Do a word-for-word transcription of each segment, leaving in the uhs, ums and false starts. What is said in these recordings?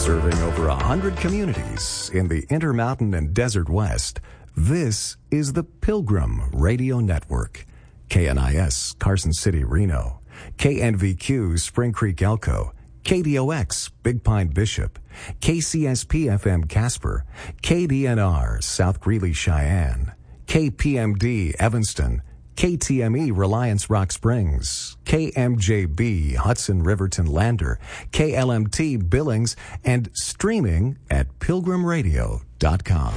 Serving over a hundred communities in the Intermountain and Desert West, this is the Pilgrim Radio Network. K N I S, Carson City, Reno. K N V Q, Spring Creek, Elko. K D O X, Big Pine, Bishop. K C S P F M, Casper. K D N R, South Greeley, Cheyenne. K P M D, Evanston. K T M E, Reliance Rock Springs. K M J B, Hudson Riverton Lander. K L M T, Billings. And streaming at pilgrim radio dot com.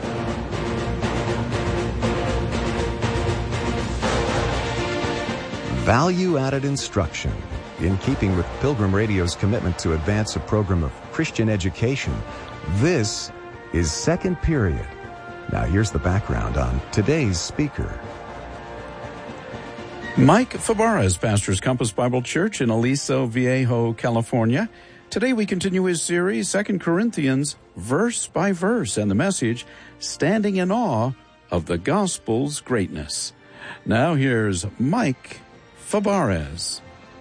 Value-added instruction. In keeping with Pilgrim Radio's commitment to advance a program of Christian education, this is Second Period. Now here's the background on today's speaker. Mike Fabarez pastors Compass Bible Church in Aliso Viejo, California. Today we continue his series, Second Corinthians, verse by verse, and the message, Standing in Awe of the Gospel's Greatness. Now here's Mike Fabarez.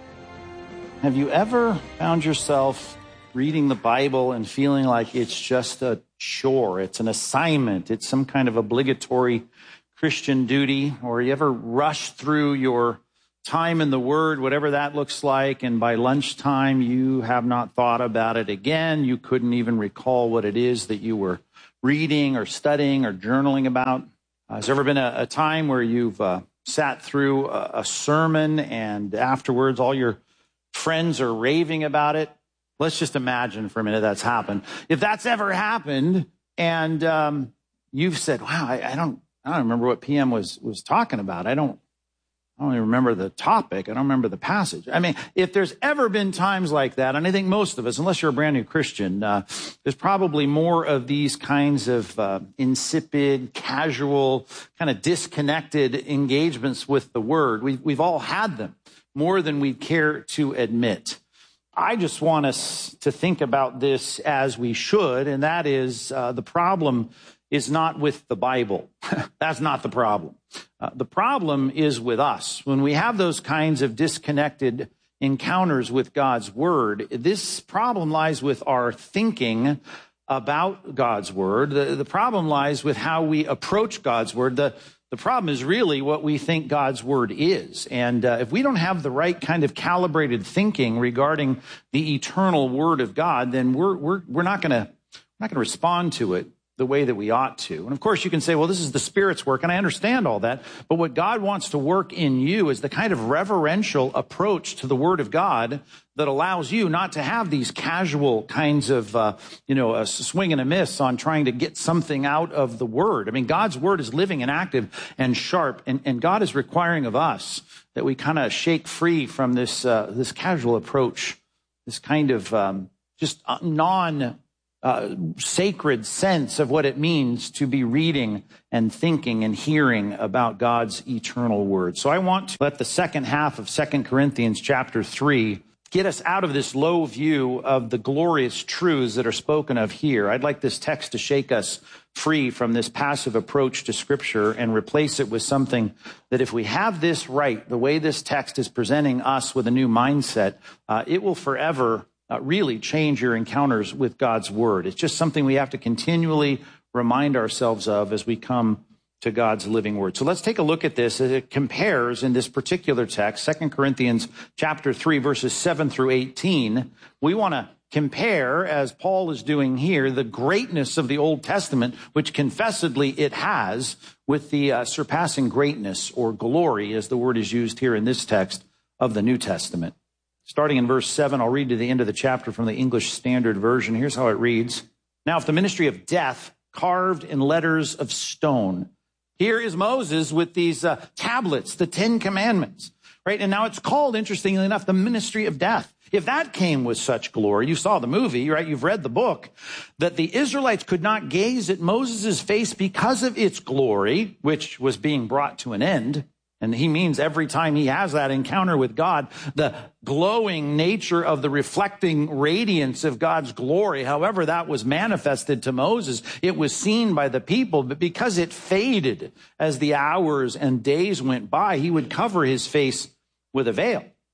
Have you ever found yourself reading the Bible and feeling like it's just a chore, it's an assignment, it's some kind of obligatory Christian duty, or you ever rush through your time in the Word, whatever that looks like, and by lunchtime you have not thought about it again, you couldn't even recall what it is that you were reading or studying or journaling about? Uh, has there ever been a, a time where you've uh, sat through a, a sermon and afterwards all your friends are raving about it? Let's just imagine for a minute that's happened. If that's ever happened and um, you've said, wow, I, I don't I don't remember what P M was was talking about. I don't I don't even remember the topic. I don't remember the passage. I mean, if there's ever been times like that, and I think most of us, unless you're a brand new Christian, uh, there's probably more of these kinds of uh, insipid, casual, kind of disconnected engagements with the Word. We've, we've all had them, more than we care to admit. I just want us to think about this as we should, and that is uh, the problem is not with the Bible. That's not the problem. Uh, the problem is with us. When we have those kinds of disconnected encounters with God's Word, this problem lies with our thinking about God's Word. The, the problem lies with how we approach God's Word. The, the problem is really what we think God's Word is. And uh, if we don't have the right kind of calibrated thinking regarding the eternal Word of God, then we're, we're, we're not going to, we're not going to respond to it the way that we ought to. And of course, you can say, well, this is the Spirit's work, and I understand all that. But what God wants to work in you is the kind of reverential approach to the Word of God that allows you not to have these casual kinds of, uh, you know, a swing and a miss on trying to get something out of the Word. I mean, God's Word is living and active and sharp, and, and God is requiring of us that we kind of shake free from this uh, this casual approach, this kind of um, just non Uh, sacred sense of what it means to be reading and thinking and hearing about God's eternal Word. So I want to let the second half of Second Corinthians chapter three get us out of this low view of the glorious truths that are spoken of here. I'd like this text to shake us free from this passive approach to Scripture and replace it with something that, if we have this right, the way this text is presenting us with a new mindset, uh, it will forever Uh, really change your encounters with God's Word. It's just something we have to continually remind ourselves of as we come to God's living Word. So let's take a look at this as it compares in this particular text, Second Corinthians chapter three, verses seven through eighteen. We want to compare, as Paul is doing here, the greatness of the Old Testament, which confessedly it has, with the uh, surpassing greatness or glory, as the word is used here in this text, of the New Testament. Starting in verse seven, I'll read to the end of the chapter from the English Standard Version. Here's how it reads. Now, if the ministry of death carved in letters of stone, here is Moses with these uh, tablets, the Ten Commandments, right? And now it's called, interestingly enough, the ministry of death. If that came with such glory, you saw the movie, right? You've read the book, that the Israelites could not gaze at Moses' face because of its glory, which was being brought to an end. And he means every time he has that encounter with God, the glowing nature of the reflecting radiance of God's glory, however that was manifested to Moses, it was seen by the people, but because it faded as the hours and days went by, he would cover his face with a veil.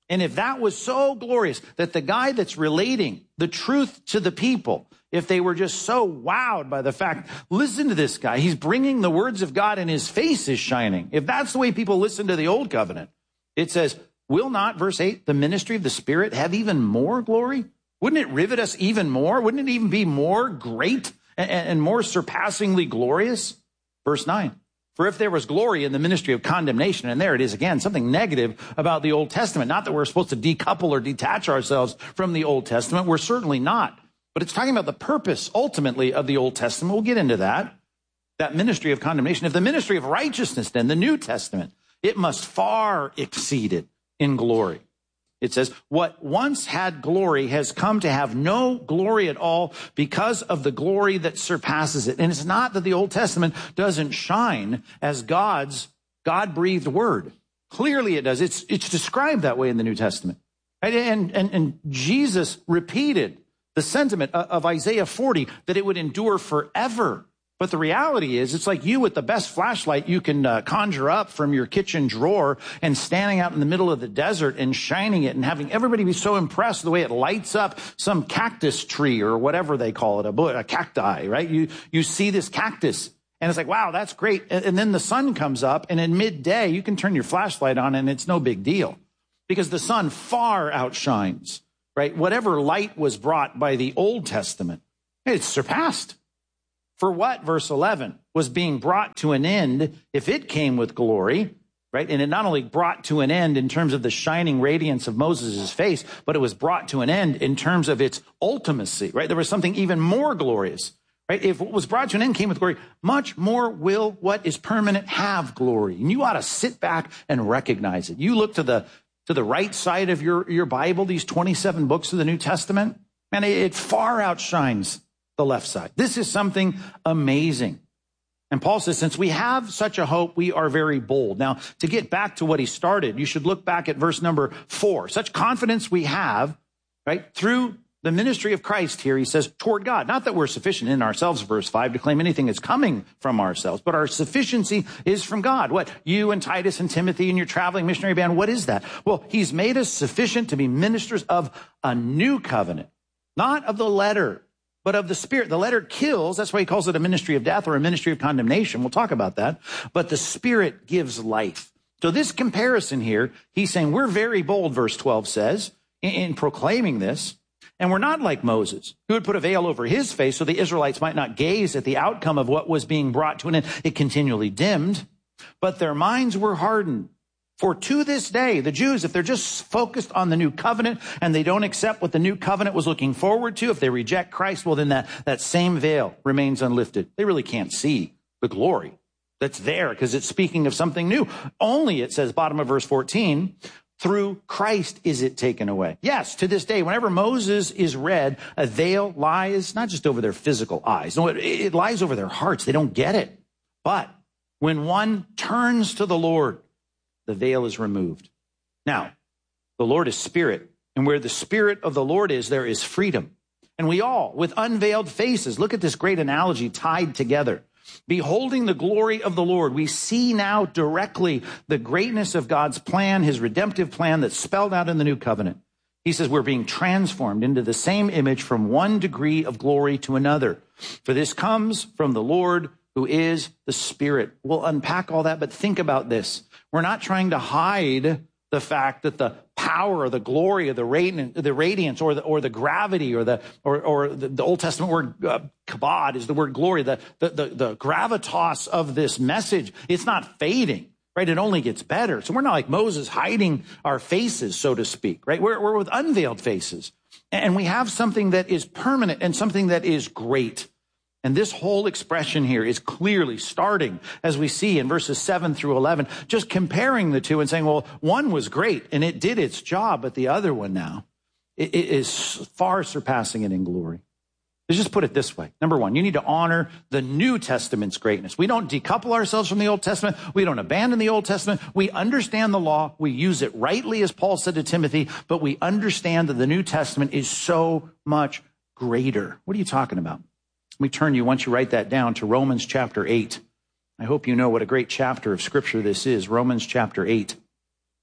And if that was so glorious that the guy that's relating the truth to the people, if they were just so wowed by the fact, listen to this guy, he's bringing the words of God and his face is shining. If that's the way people listen to the old covenant, it says, will not, verse eight, the ministry of the Spirit have even more glory? Wouldn't it rivet us even more? Wouldn't it even be more great and, and more surpassingly glorious? Verse nine, for if there was glory in the ministry of condemnation, and there it is again, something negative about the Old Testament, not that we're supposed to decouple or detach ourselves from the Old Testament, we're certainly not. But it's talking about the purpose, ultimately, of the Old Testament. We'll get into that, that ministry of condemnation. If the ministry of righteousness, then, the New Testament, it must far exceed it in glory. It says, what once had glory has come to have no glory at all because of the glory that surpasses it. And it's not that the Old Testament doesn't shine as God's God-breathed word. Clearly it does. It's, it's described that way in the New Testament. Right? And, and, and Jesus repeated the sentiment of Isaiah forty, that it would endure forever. But the reality is, it's like you with the best flashlight you can uh, conjure up from your kitchen drawer and standing out in the middle of the desert and shining it and having everybody be so impressed the way it lights up some cactus tree or whatever they call it, a, a cacti, right? You, you see this cactus and it's like, wow, that's great. And, and then the sun comes up and in midday, you can turn your flashlight on and it's no big deal because the sun far outshines, right? Whatever light was brought by the Old Testament, it's surpassed. For what, verse eleven, was being brought to an end if it came with glory, right? And it not only brought to an end in terms of the shining radiance of Moses' face, but it was brought to an end in terms of its ultimacy, right? There was something even more glorious, right? If what was brought to an end came with glory, much more will what is permanent have glory. And you ought to sit back and recognize it. You look to the to the right side of your, your Bible, these twenty-seven books of the New Testament, and it, it far outshines the left side. This is something amazing. And Paul says, since we have such a hope, we are very bold. Now, to get back to what he started, you should look back at verse number four. Such confidence we have, right, through the ministry of Christ here, he says, toward God. Not that we're sufficient in ourselves, verse five, to claim anything that's coming from ourselves, but our sufficiency is from God. What? You and Titus and Timothy and your traveling missionary band, what is that? Well, he's made us sufficient to be ministers of a new covenant, not of the letter, but of the Spirit. The letter kills. That's why he calls it a ministry of death or a ministry of condemnation. We'll talk about that. But the Spirit gives life. So this comparison here, he's saying we're very bold, verse twelve says, in, in proclaiming this. And we're not like Moses, who would put a veil over his face so the Israelites might not gaze at the outcome of what was being brought to an end. It continually dimmed, but their minds were hardened. For to this day, the Jews, if they're just focused on the new covenant and they don't accept what the new covenant was looking forward to, if they reject Christ, well, then that, that same veil remains unlifted. They really can't see the glory that's there because it's speaking of something new. Only, it says, bottom of verse fourteen, through Christ is it taken away. Yes, to this day, whenever Moses is read, a veil lies not just over their physical eyes. No, it, it lies over their hearts. They don't get it. But when one turns to the Lord, the veil is removed. Now, the Lord is Spirit, and where the Spirit of the Lord is, there is freedom. And we all, with unveiled faces, look at this great analogy tied together. Beholding the glory of the Lord, we see now directly the greatness of God's plan, his redemptive plan that's spelled out in the new covenant. He says we're being transformed into the same image from one degree of glory to another. For this comes from the Lord, who is the Spirit. We'll unpack all that, but think about this. We're not trying to hide the fact that the power or the glory or the radiance, the radiance or the or the gravity or the or or the, the Old Testament word uh, kabod is the word glory. The, the the the gravitas of this message, it's not fading, right? It only gets better. So we're not like Moses hiding our faces, so to speak, right? We're we're with unveiled faces, and we have something that is permanent and something that is great. And this whole expression here is clearly starting, as we see in verses seven through eleven, just comparing the two and saying, well, one was great and it did its job, but the other one now it, it is far surpassing it in glory. Let's just put it this way. Number one, you need to honor the New Testament's greatness. We don't decouple ourselves from the Old Testament. We don't abandon the Old Testament. We understand the law. We use it rightly, as Paul said to Timothy, but we understand that the New Testament is so much greater. What are you talking about? Let me turn you, once you write that down, to Romans chapter eight. I hope you know what a great chapter of Scripture this is, Romans chapter eight.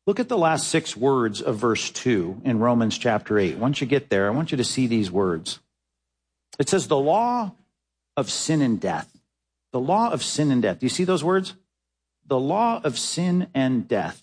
Look at the last six words of verse two in Romans chapter eight. Once you get there, I want you to see these words. It says, the law of sin and death. The law of sin and death. Do you see those words? The law of sin and death.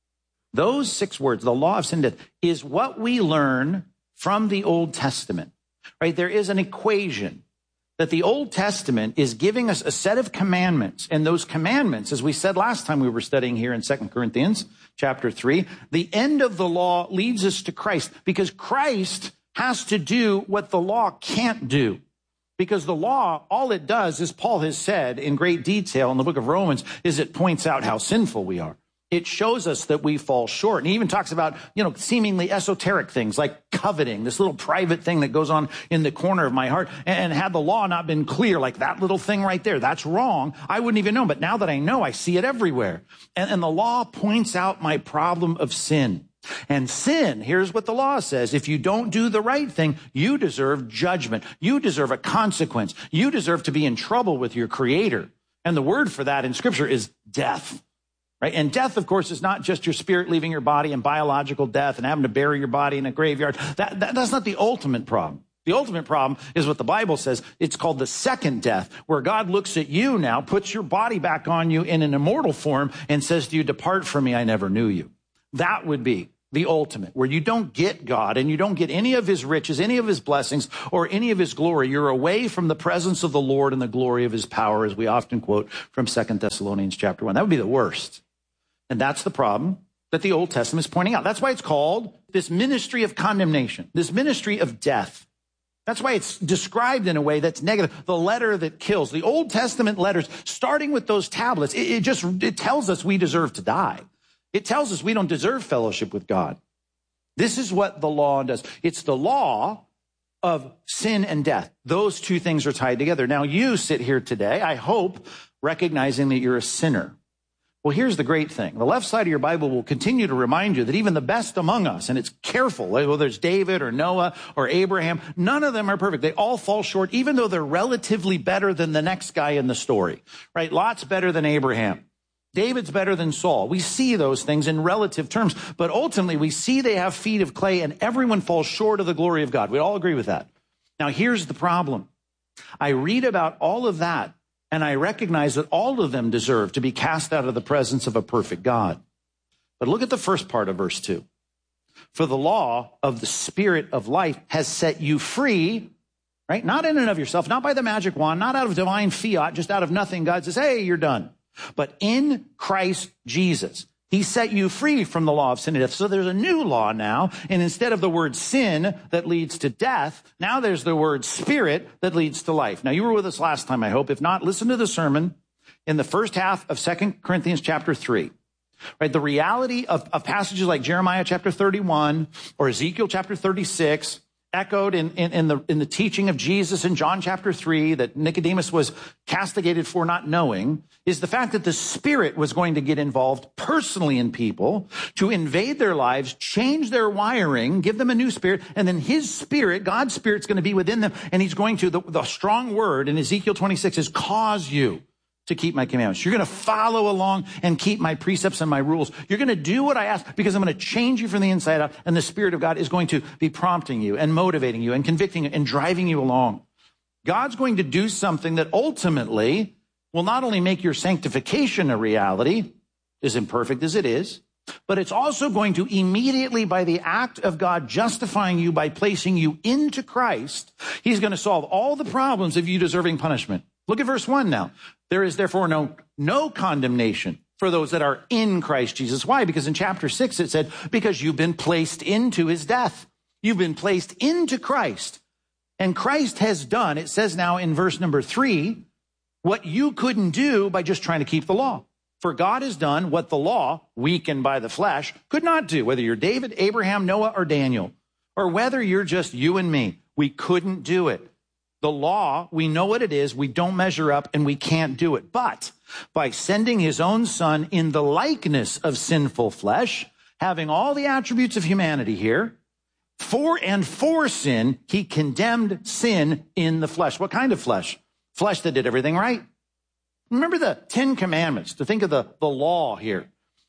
Those six words, the law of sin and death, is what we learn from the Old Testament, right? There is an equation that the Old Testament is giving us a set of commandments. And those commandments, as we said last time we were studying here in Second Corinthians chapter three, the end of the law leads us to Christ, because Christ has to do what the law can't do. Because the law, all it does, as Paul has said in great detail in the book of Romans, is it points out how sinful we are. It shows us that we fall short. And he even talks about, you know, seemingly esoteric things like coveting, this little private thing that goes on in the corner of my heart. And had the law not been clear, like that little thing right there, that's wrong, I wouldn't even know. But now that I know, I see it everywhere. And, and the law points out my problem of sin. And sin, here's what the law says. If you don't do the right thing, you deserve judgment. You deserve a consequence. You deserve to be in trouble with your Creator. And the word for that in Scripture is death. Right? And death, of course, is not just your spirit leaving your body and biological death and having to bury your body in a graveyard. That, that, that's not the ultimate problem. The ultimate problem is what the Bible says. It's called the second death, where God looks at you now, puts your body back on you in an immortal form, and says to you, depart from me, I never knew you. That would be the ultimate, where you don't get God and you don't get any of his riches, any of his blessings, or any of his glory. You're away from the presence of the Lord and the glory of his power, as we often quote from Second Thessalonians chapter one. That would be the worst. And that's the problem that the Old Testament is pointing out. That's why it's called this ministry of condemnation, this ministry of death. That's why it's described in a way that's negative. The letter that kills. The Old Testament letters, starting with those tablets, it, it just it tells us we deserve to die. It tells us we don't deserve fellowship with God. This is what the law does. It's the law of sin and death. Those two things are tied together. Now, you sit here today, I hope, recognizing that you're a sinner. Well, here's the great thing. The left side of your Bible will continue to remind you that even the best among us, and it's careful, whether it's David or Noah or Abraham, none of them are perfect. They all fall short, even though they're relatively better than the next guy in the story, right? Lot's better than Abraham. David's better than Saul. We see those things in relative terms, but ultimately we see they have feet of clay and everyone falls short of the glory of God. We all agree with that. Now, here's the problem. I read about all of that, and I recognize that all of them deserve to be cast out of the presence of a perfect God. But look at the first part of verse two. For the law of the Spirit of life has set you free, right? Not in and of yourself, not by the magic wand, not out of divine fiat, just out of nothing. God says, hey, you're done. But in Christ Jesus, he set you free from the law of sin and death. So there's a new law now. And instead of the word sin that leads to death, now there's the word spirit that leads to life. Now, you were with us last time, I hope. If not, listen to the sermon in the first half of Second Corinthians chapter three. Right? The reality of, of passages like Jeremiah chapter thirty-one or Ezekiel chapter thirty-six, echoed in, in, in, the, in the teaching of Jesus in John chapter three that Nicodemus was castigated for not knowing, is the fact that the Spirit was going to get involved personally in people to invade their lives, change their wiring, give them a new spirit, and then his Spirit, God's Spirit's going to be within them, and he's going to, the, the strong word in Ezekiel twenty-six is cause you to keep my commandments. You're going to follow along and keep my precepts and my rules. You're going to do what I ask because I'm going to change you from the inside out, and the Spirit of God is going to be prompting you and motivating you and convicting you and driving you along. God's going to do something that ultimately will not only make your sanctification a reality, as imperfect as it is, but it's also going to immediately, by the act of God justifying you by placing you into Christ, he's going to solve all the problems of you deserving punishment. Look at verse one now. There is therefore no, no condemnation for those that are in Christ Jesus. Why? Because in chapter six it said, because you've been placed into his death. You've been placed into Christ. And Christ has done, it says now in verse number three, what you couldn't do by just trying to keep the law. For God has done what the law, weakened by the flesh, could not do. Whether you're David, Abraham, Noah, or Daniel, or whether you're just you and me, we couldn't do it. The law, we know what it is, we don't measure up, and we can't do it. But by sending his own son in the likeness of sinful flesh, having all the attributes of humanity here, for and for sin, he condemned sin in the flesh. What kind of flesh? Flesh that did everything right. Remember the Ten Commandments, to think of the, the law here.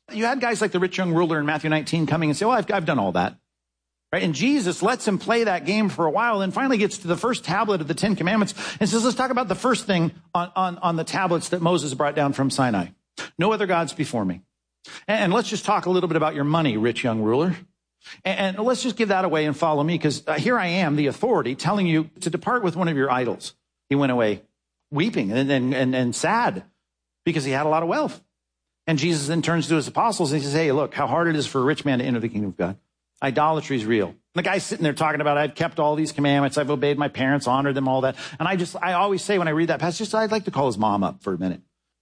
You had guys like the rich young ruler in Matthew nineteen coming and say, well, I've, I've done all that. Right? And Jesus lets him play that game for a while and finally gets to the first tablet of the Ten Commandments and says, let's talk about the first thing on, on, on the tablets that Moses brought down from Sinai. No other gods before me. And, and let's just talk a little bit about your money, rich young ruler. And, and let's just give that away and follow me, because uh, here I am, the authority, telling you to depart with one of your idols. He went away weeping and, and, and, and sad because he had a lot of wealth. And Jesus then turns to his apostles and he says, hey, look, how hard it is for a rich man to enter the kingdom of God. Idolatry is real. The guy's sitting there talking about, I've kept all these commandments, I've obeyed my parents, honored them, all that. And I just, I always say when I read that passage, just, I'd like to call his mom up for a minute.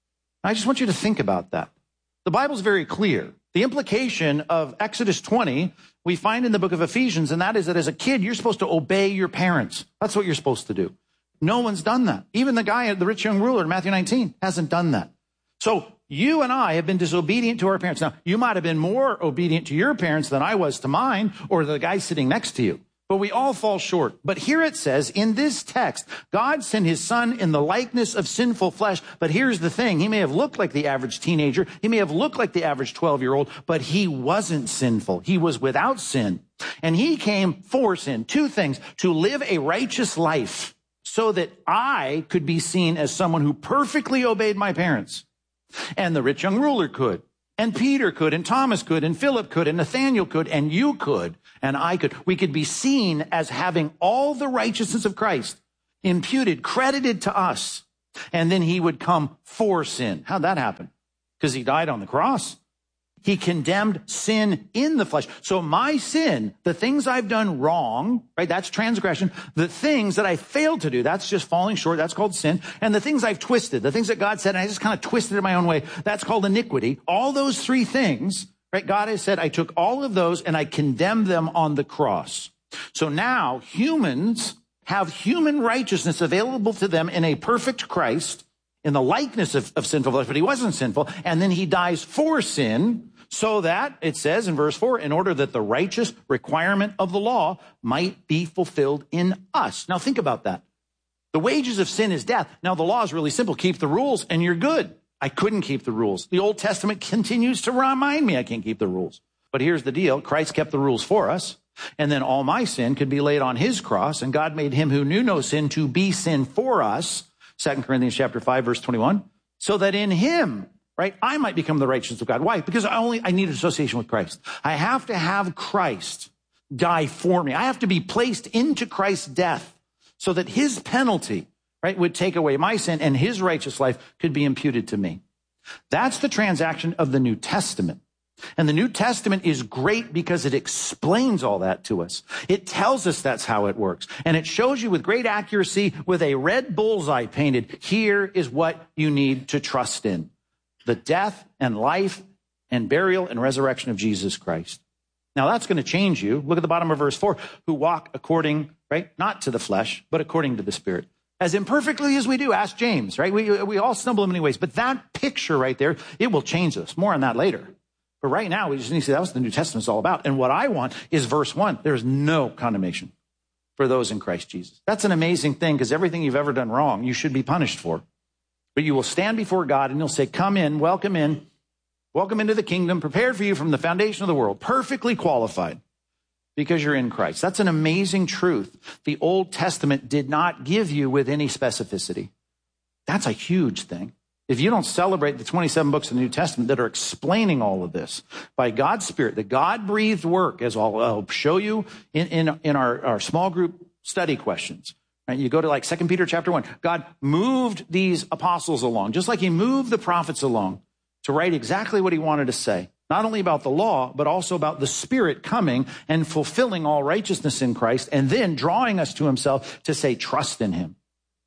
I just want you to think about that. The Bible's very clear. The implication of Exodus twenty, we find in the book of Ephesians, and that is that as a kid, you're supposed to obey your parents. That's what you're supposed to do. No one's done that. Even the guy, the rich young ruler in Matthew nineteen, hasn't done that. So you and I have been disobedient to our parents. Now, you might have been more obedient to your parents than I was to mine or the guy sitting next to you. But we all fall short. But here it says, in this text, God sent his son in the likeness of sinful flesh. But here's the thing. He may have looked like the average teenager. He may have looked like the average twelve-year-old, but he wasn't sinful. He was without sin. And he came for sin. Two things: to live a righteous life so that I could be seen as someone who perfectly obeyed my parents. And the rich young ruler could, and Peter could, and Thomas could, and Philip could, and Nathaniel could, and you could, and I could. We could be seen as having all the righteousness of Christ imputed, credited to us. And then he would come for sin. How'd that happen? Because he died on the cross. He condemned sin in the flesh. So my sin, the things I've done wrong, right? That's transgression. The things that I failed to do, that's just falling short. That's called sin. And the things I've twisted, the things that God said, and I just kind of twisted it my own way, that's called iniquity. All those three things, right? God has said, I took all of those and I condemned them on the cross. So now humans have human righteousness available to them in a perfect Christ, in the likeness of, of sinful flesh, but he wasn't sinful. And then he dies for sin, so that, it says in verse four, in order that the righteous requirement of the law might be fulfilled in us. Now think about that. The wages of sin is death. Now the law is really simple. Keep the rules and you're good. I couldn't keep the rules. The Old Testament continues to remind me I can't keep the rules. But here's the deal. Christ kept the rules for us. And then all my sin could be laid on his cross. And God made him who knew no sin to be sin for us. Second Corinthians chapter five, verse twenty-one. So that in him, right, I might become the righteousness of God. Why? Because I only, I need association with Christ. I have to have Christ die for me. I have to be placed into Christ's death so that his penalty, right, would take away my sin and his righteous life could be imputed to me. That's the transaction of the New Testament. And the New Testament is great because it explains all that to us. It tells us that's how it works. And it shows you with great accuracy with a red bullseye painted, here is what you need to trust in. The death and life and burial and resurrection of Jesus Christ. Now that's going to change you. Look at the bottom of verse four, who walk according, right, not to the flesh, but according to the Spirit. As imperfectly as we do, ask James, right? We, we all stumble in many ways, but that picture right there, it will change us. More on that later. But right now, we just need to see that's what the New Testament's all about. And what I want is verse one. There's no condemnation for those in Christ Jesus. That's an amazing thing, because everything you've ever done wrong, you should be punished for. But you will stand before God and he'll say, come in, welcome in, welcome into the kingdom, prepared for you from the foundation of the world, perfectly qualified because you're in Christ. That's an amazing truth the Old Testament did not give you with any specificity. That's a huge thing. If you don't celebrate the twenty-seven books of the New Testament that are explaining all of this by God's Spirit, the God-breathed work, as I'll, I'll show you in, in, in our, our small group study questions. Right? You go to like Second Peter chapter one. God moved these apostles along, just like he moved the prophets along to write exactly what he wanted to say, not only about the law, but also about the Spirit coming and fulfilling all righteousness in Christ, and then drawing us to himself to say, trust in him,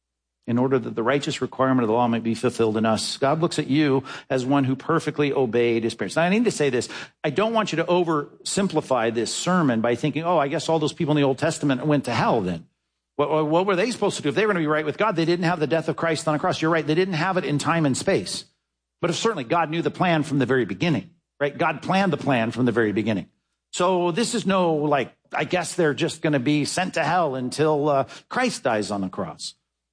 in order that the righteous requirement of the law might be fulfilled in us. God looks at you as one who perfectly obeyed his parents. Now, I need to say this. I don't want you to oversimplify this sermon by thinking, oh, I guess all those people in the Old Testament went to hell then. What, what were they supposed to do? If they were going to be right with God, they didn't have the death of Christ on a cross. You're right. They didn't have it in time and space. But certainly God knew the plan from the very beginning, right? God planned the plan from the very beginning. So this is no, like, I guess they're just going to be sent to hell until uh, Christ dies on the cross.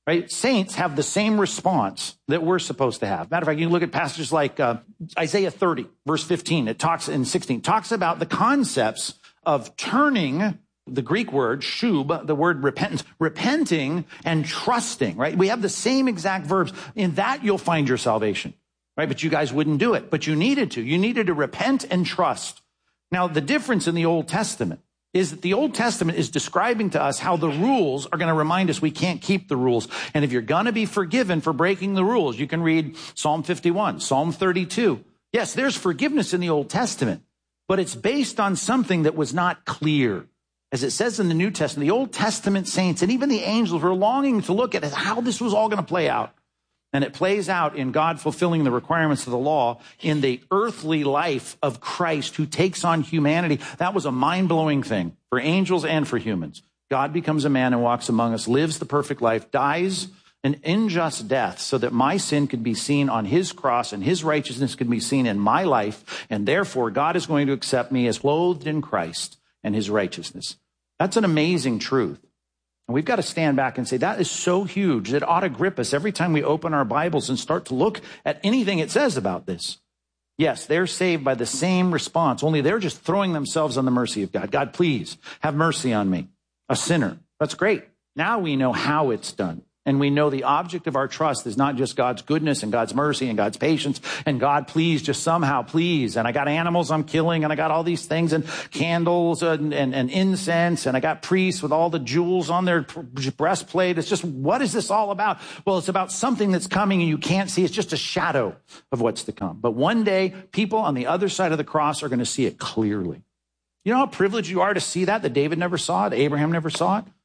right? Saints have the same response that we're supposed to have. Matter of fact, you can look at passages like uh, Isaiah thirty, verse fifteen. It talks in sixteen, talks about the concepts of turning, the Greek word, shub, the word repentance, repenting and trusting, right? We have the same exact verbs. In that, you'll find your salvation, right? But you guys wouldn't do it. But you needed to. You needed to repent and trust. Now, the difference in the Old Testament is that the Old Testament is describing to us how the rules are going to remind us we can't keep the rules. And if you're going to be forgiven for breaking the rules, you can read Psalm fifty-one, Psalm thirty-two. Yes, there's forgiveness in the Old Testament, but it's based on something that was not clear. As it says in the New Testament, the Old Testament saints and even the angels were longing to look at how this was all going to play out. And it plays out in God fulfilling the requirements of the law in the earthly life of Christ who takes on humanity. That was a mind-blowing thing for angels and for humans. God becomes a man and walks among us, lives the perfect life, dies an unjust death so that my sin could be seen on his cross and his righteousness could be seen in my life. And therefore, God is going to accept me as clothed in Christ and his righteousness. That's an amazing truth. And we've got to stand back and say, that is so huge that it ought to grip us every time we open our Bibles and start to look at anything it says about this. Yes, they're saved by the same response, only they're just throwing themselves on the mercy of God. God, please have mercy on me, a sinner. That's great. Now we know how it's done. And we know the object of our trust is not just God's goodness and God's mercy and God's patience and God, please, just somehow, please. And I got animals I'm killing and I got all these things and candles and, and, and incense and I got priests with all the jewels on their breastplate. It's just, what is this all about? Well, it's about something that's coming and you can't see. It's just a shadow of what's to come. But one day, people on the other side of the cross are going to see it clearly. You know how privileged you are to see that, that David never saw it, Abraham never saw it?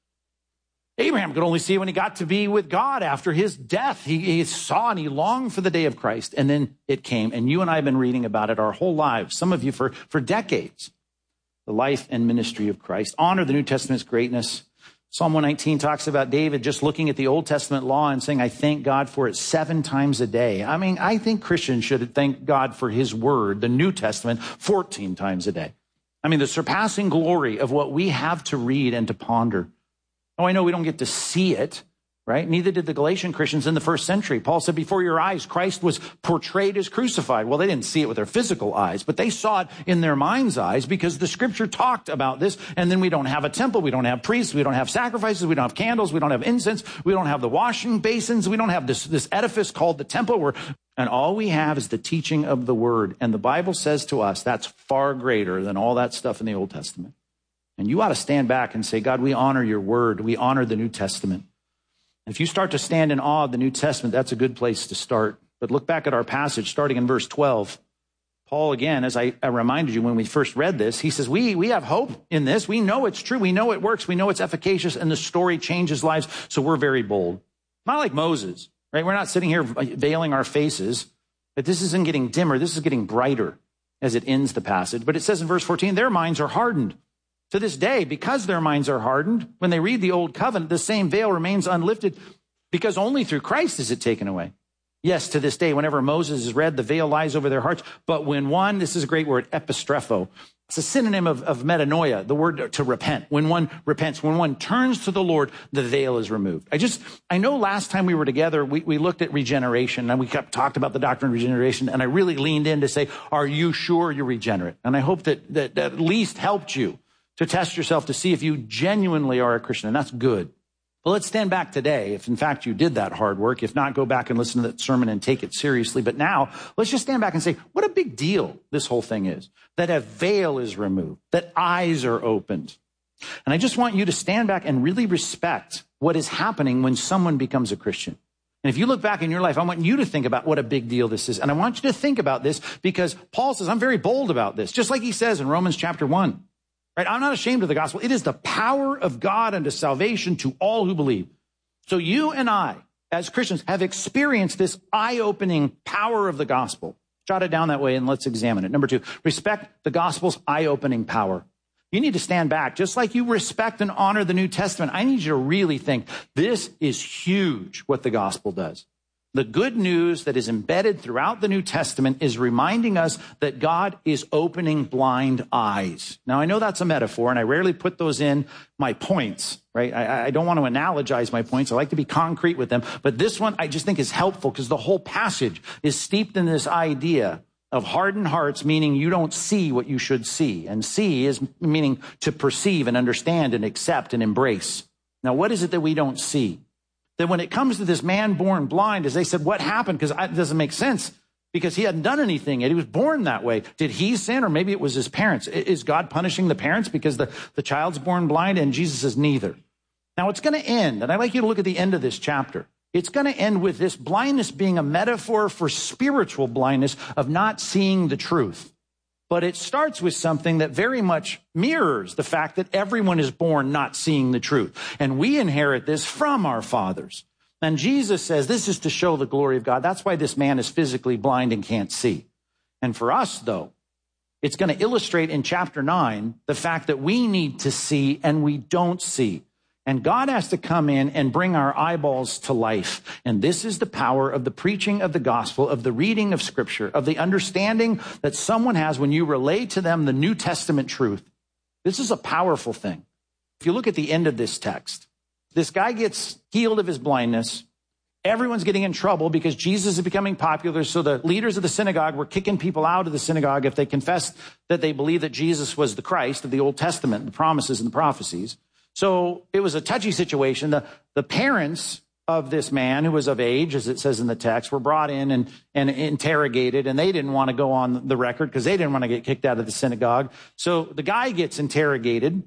Abraham could only see it when he got to be with God after his death. He, he saw and he longed for the day of Christ, and then it came. And you and I have been reading about it our whole lives, some of you for, for decades. The life and ministry of Christ. Honor the New Testament's greatness. Psalm one nineteen talks about David just looking at the Old Testament law and saying, I thank God for it seven times a day. I mean, I think Christians should thank God for his word, the New Testament, fourteen times a day. I mean, the surpassing glory of what we have to read and to ponder. Oh, I know we don't get to see it, right? Neither did the Galatian Christians in the first century. Paul said, before your eyes, Christ was portrayed as crucified. Well, they didn't see it with their physical eyes, but they saw it in their mind's eyes because the scripture talked about this. And then we don't have a temple. We don't have priests. We don't have sacrifices. We don't have candles. We don't have incense. We don't have the washing basins. We don't have this, this edifice called the temple where, and all we have is the teaching of the word. And the Bible says to us, that's far greater than all that stuff in the Old Testament. And you ought to stand back and say, God, we honor your word. We honor the New Testament. If you start to stand in awe of the New Testament, that's a good place to start. But look back at our passage, starting in verse twelve. Paul, again, as I, I reminded you when we first read this, he says, we, we have hope in this. We know it's true. We know it works. We know it's efficacious, and the story changes lives. So we're very bold. Not like Moses, right? We're not sitting here veiling our faces. But this isn't getting dimmer. This is getting brighter as it ends the passage. But it says in verse fourteen, their minds are hardened. To this day, because their minds are hardened, when they read the old covenant, the same veil remains unlifted because only through Christ is it taken away. Yes, to this day, whenever Moses is read, the veil lies over their hearts. But when one, this is a great word, epistrepho, it's a synonym of, of metanoia, the word to repent. When one repents, when one turns to the Lord, the veil is removed. I just, I know last time we were together, we, we looked at regeneration and we kept talked about the doctrine of regeneration. And I really leaned in to say, are you sure you're regenerate? And I hope that that, that at least helped you to test yourself to see if you genuinely are a Christian, and that's good. But let's stand back today, if in fact you did that hard work. If not, go back and listen to that sermon and take it seriously. But now, let's just stand back and say, what a big deal this whole thing is. That a veil is removed, that eyes are opened. And I just want you to stand back and really respect what is happening when someone becomes a Christian. And if you look back in your life, I want you to think about what a big deal this is. And I want you to think about this because Paul says, I'm very bold about this, just like he says in Romans chapter one. Right? I'm not ashamed of the gospel. It is the power of God unto salvation to all who believe. So you and I, as Christians, have experienced this eye-opening power of the gospel. Jot it down that way and let's examine it. Number two, respect the gospel's eye-opening power. You need to stand back. Just like you respect and honor the New Testament, I need you to really think this is huge what the gospel does. The good news that is embedded throughout the New Testament is reminding us that God is opening blind eyes. Now, I know that's a metaphor, and I rarely put those in my points, right? I, I don't want to analogize my points. I like to be concrete with them. But this one I just think is helpful because the whole passage is steeped in this idea of hardened hearts, meaning you don't see what you should see. And see is meaning to perceive and understand and accept and embrace. Now, what is it that we don't see? That when it comes to this man born blind, as they said, what happened? Because it doesn't make sense because he hadn't done anything yet. He was born that way. Did he sin or maybe it was his parents? Is God punishing the parents because the, the child's born blind? And Jesus says neither. Now it's going to end. And I'd like you to look at the end of this chapter. It's going to end with this blindness being a metaphor for spiritual blindness of not seeing the truth. But it starts with something that very much mirrors the fact that everyone is born not seeing the truth. And we inherit this from our fathers. And Jesus says this is to show the glory of God. That's why this man is physically blind and can't see. And for us, though, it's going to illustrate in chapter nine the fact that we need to see and we don't see. And God has to come in and bring our eyeballs to life. And this is the power of the preaching of the gospel, of the reading of scripture, of the understanding that someone has when you relay to them the New Testament truth. This is a powerful thing. If you look at the end of this text, this guy gets healed of his blindness. Everyone's getting in trouble because Jesus is becoming popular. So the leaders of the synagogue were kicking people out of the synagogue if they confessed that they believed that Jesus was the Christ of the Old Testament, the promises and the prophecies. So it was a touchy situation. The, the parents of this man who was of age, as it says in the text, were brought in and, and interrogated, and they didn't want to go on the record because they didn't want to get kicked out of the synagogue. So the guy gets interrogated.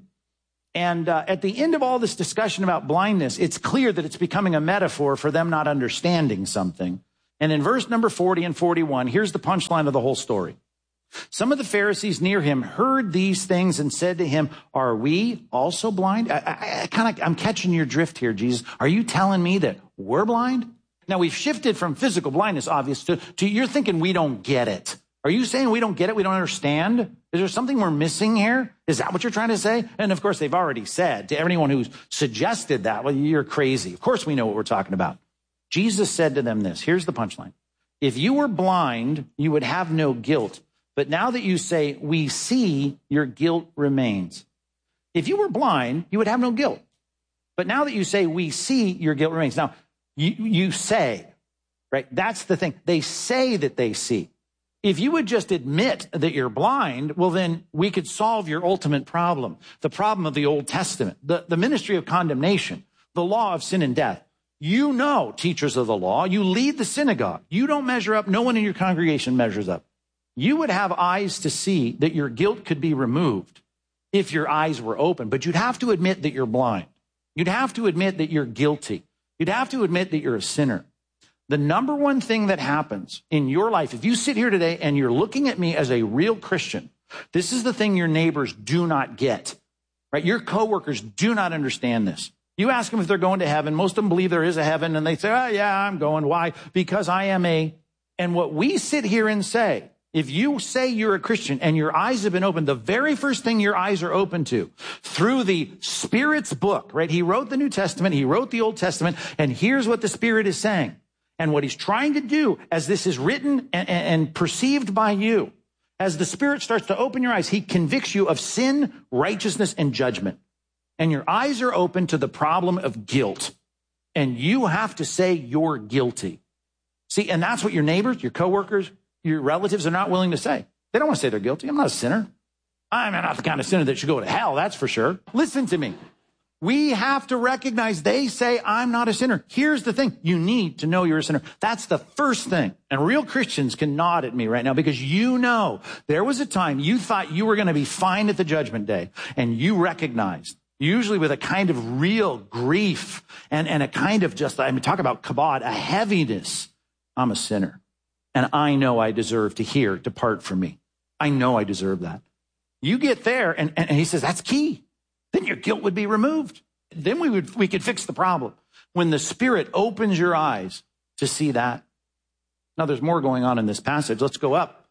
And uh, at the end of all this discussion about blindness, it's clear that it's becoming a metaphor for them not understanding something. And in verse number forty and forty-one, here's the punchline of the whole story. Some of the Pharisees near him heard these things and said to him, are we also blind? I, I, I kind of, I'm catching your drift here, Jesus. Are you telling me that we're blind? Now we've shifted from physical blindness, obvious, to, to you're thinking we don't get it. Are you saying we don't get it? We don't understand? Is there something we're missing here? Is that what you're trying to say? And of course, they've already said to anyone who's suggested that, well, you're crazy. Of course, we know what we're talking about. Jesus said to them this. Here's the punchline. If you were blind, you would have no guilt. But now that you say, we see, your guilt remains. If you were blind, you would have no guilt. But now that you say, we see, your guilt remains. Now, you, you say, right? That's the thing. They say that they see. If you would just admit that you're blind, well, then we could solve your ultimate problem, the problem of the Old Testament, the, the ministry of condemnation, the law of sin and death. You know, teachers of the law, you lead the synagogue. You don't measure up. No one in your congregation measures up. You would have eyes to see that your guilt could be removed if your eyes were open, but you'd have to admit that you're blind. You'd have to admit that you're guilty. You'd have to admit that you're a sinner. The number one thing that happens in your life, if you sit here today and you're looking at me as a real Christian, this is the thing your neighbors do not get, right? Your coworkers do not understand this. You ask them if they're going to heaven. Most of them believe there is a heaven, and they say, oh, yeah, I'm going. Why? Because I am a, and what we sit here and say, if you say you're a Christian and your eyes have been opened, the very first thing your eyes are open to through the Spirit's book, right? He wrote the New Testament. He wrote the Old Testament. And here's what the Spirit is saying. And what he's trying to do as this is written and, and perceived by you, as the Spirit starts to open your eyes, he convicts you of sin, righteousness, and judgment. And your eyes are open to the problem of guilt. And you have to say you're guilty. See, and that's what your neighbors, your coworkers, your relatives are not willing to say. They don't want to say they're guilty. I'm not a sinner. I'm not the kind of sinner that should go to hell, that's for sure. Listen to me. We have to recognize they say, I'm not a sinner. Here's the thing. You need to know you're a sinner. That's the first thing. And real Christians can nod at me right now because you know there was a time you thought you were going to be fine at the judgment day, and you recognized, usually with a kind of real grief and, and a kind of just, I mean, talk about kabod, a heaviness. I'm a sinner. And I know I deserve to hear, depart from me. I know I deserve that. You get there, and, and he says, that's key. Then your guilt would be removed. Then we would we could fix the problem. When the Spirit opens your eyes to see that. Now, there's more going on in this passage. Let's go up.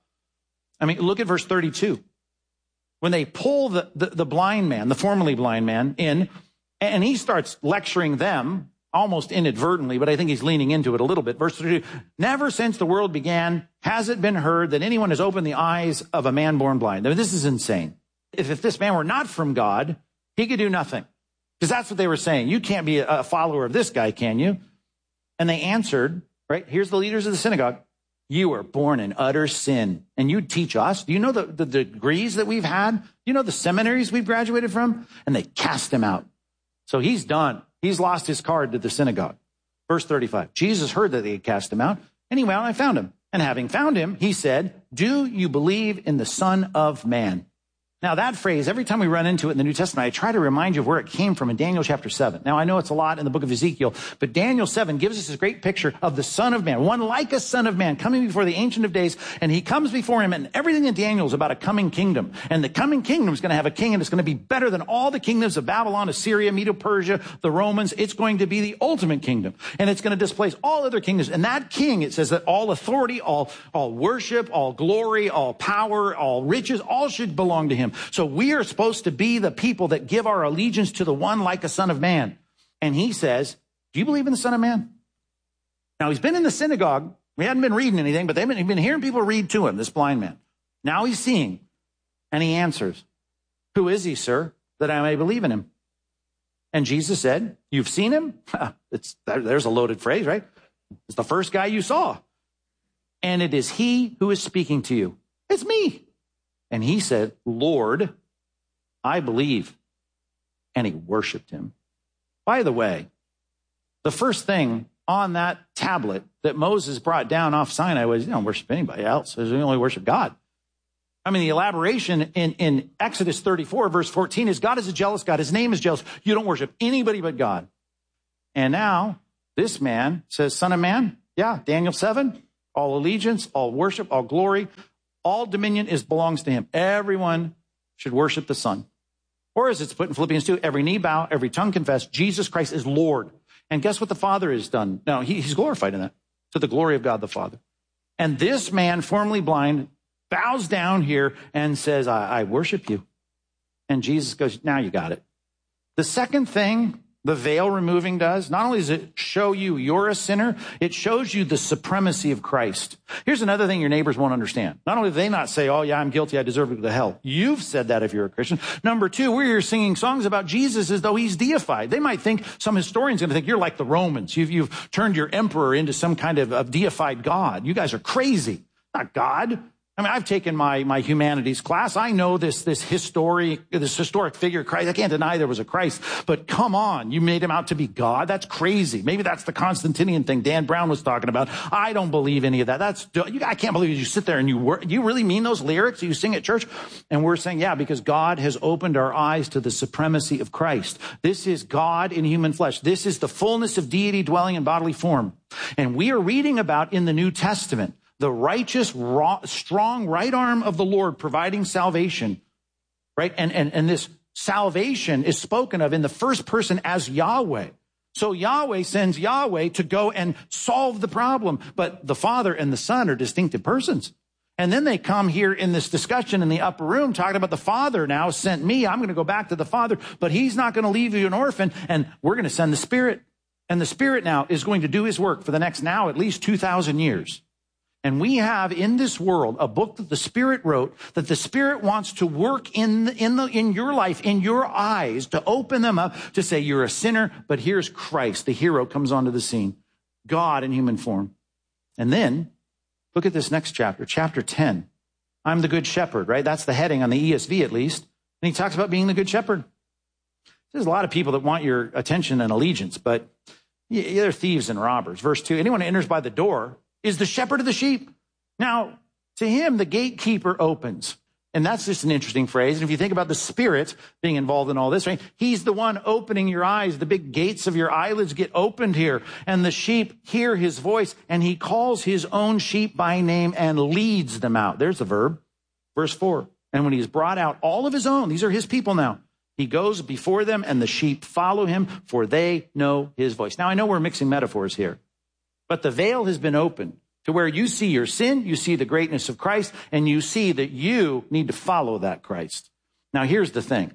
I mean, look at verse thirty-two. When they pull the, the, the blind man, the formerly blind man, in, and he starts lecturing them almost inadvertently, but I think he's leaning into it a little bit. Verse thirty-two, never since the world began has it been heard that anyone has opened the eyes of a man born blind. I mean, this is insane. If, if this man were not from God, he could do nothing. Because that's what they were saying. You can't be a, a follower of this guy, can you? And they answered, right? Here's the leaders of the synagogue. You were born in utter sin, and you teach us. Do you know the, the degrees that we've had? Do you know the seminaries we've graduated from? And they cast him out. So he's done. He's lost his card to the synagogue. Verse thirty-five, Jesus heard that they had cast him out, and he went out and found him. And having found him, he said, do you believe in the Son of Man? Now, that phrase, every time we run into it in the New Testament, I try to remind you of where it came from in Daniel chapter seven. Now, I know it's a lot in the book of Ezekiel, but Daniel seven gives us this great picture of the Son of Man, one like a Son of Man coming before the Ancient of Days, and he comes before him, and everything in Daniel is about a coming kingdom. And the coming kingdom is going to have a king, and it's going to be better than all the kingdoms of Babylon, Assyria, Medo-Persia, the Romans. It's going to be the ultimate kingdom, and it's going to displace all other kingdoms. And that king, it says that all authority, all, all worship, all glory, all power, all riches, all should belong to him. So we are supposed to be the people that give our allegiance to the one like a Son of Man. And he says, do you believe in the Son of Man? Now, he's been in the synagogue. We hadn't been reading anything, but they've been, been hearing people read to him, this blind man. Now he's seeing, and he answers, who is he, sir, that I may believe in him? And Jesus said, you've seen him? It's, there's a loaded phrase, right? It's the first guy you saw. And it is he who is speaking to you. It's me. And he said, Lord, I believe. And he worshiped him. By the way, the first thing on that tablet that Moses brought down off Sinai was, you don't worship anybody else. You only worship God. I mean, the elaboration in, in Exodus thirty-four, verse fourteen is God is a jealous God. His name is jealous. You don't worship anybody but God. And now this man says, Son of Man, yeah, Daniel seven, all allegiance, all worship, all glory, all dominion is belongs to him. Everyone should worship the Son. Or as it's put in Philippians two, every knee bow, every tongue confess, Jesus Christ is Lord. And guess what the Father has done? No, he, he's glorified in that, to the glory of God the Father. And this man, formerly blind, bows down here and says, I, I worship you. And Jesus goes, now you got it. The second thing the veil removing does, not only does it show you you're a sinner, it shows you the supremacy of Christ. Here's another thing your neighbors won't understand. Not only do they not say, oh yeah, I'm guilty, I deserve to go to hell. You've said that if you're a Christian. Number two, we're here singing songs about Jesus as though he's deified. They might think, some historians are going to think you're like the Romans. You've, you've turned your emperor into some kind of, of deified God. You guys are crazy. Not God. I mean, I've taken my, my humanities class. I know this, this historic, this historic figure, Christ. I can't deny there was a Christ, but come on, you made him out to be God. That's crazy. Maybe that's the Constantinian thing Dan Brown was talking about. I don't believe any of that. That's, you, I can't believe you sit there and you work. You really mean those lyrics you sing at church? And we're saying, yeah, because God has opened our eyes to the supremacy of Christ. This is God in human flesh. This is the fullness of deity dwelling in bodily form. And we are reading about in the New Testament the righteous, raw, strong right arm of the Lord providing salvation, right? And, and, and this salvation is spoken of in the first person as Yahweh. So Yahweh sends Yahweh to go and solve the problem. But the Father and the Son are distinctive persons. And then they come here in this discussion in the upper room talking about the Father now sent me. I'm going to go back to the Father, but he's not going to leave you an orphan. And we're going to send the Spirit. And the Spirit now is going to do his work for the next now at least two thousand years. And we have in this world a book that the Spirit wrote, that the Spirit wants to work in, in, the, in your life, in your eyes, to open them up, to say you're a sinner, but here's Christ. The hero comes onto the scene, God in human form. And then look at this next chapter, chapter ten. I'm the good shepherd, right? That's the heading on the E S V at least. And he talks about being the good shepherd. There's a lot of people that want your attention and allegiance, but they're thieves and robbers. Verse two, anyone who enters by the door is the shepherd of the sheep. Now, to him, the gatekeeper opens. And that's just an interesting phrase. And if you think about the Spirit being involved in all this, right? He's the one opening your eyes. The big gates of your eyelids get opened here. And the sheep hear his voice. And he calls his own sheep by name and leads them out. There's the verb. Verse four. And when he has brought out all of his own, these are his people now, he goes before them and the sheep follow him, for they know his voice. Now, I know we're mixing metaphors here. But the veil has been opened to where you see your sin, you see the greatness of Christ, and you see that you need to follow that Christ. Now, here's the thing.